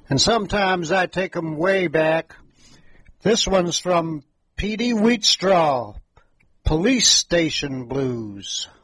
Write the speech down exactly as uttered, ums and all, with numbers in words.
And sometimes I take 'em way back. This one's from Petey Wheatstraw, Police Station Blues.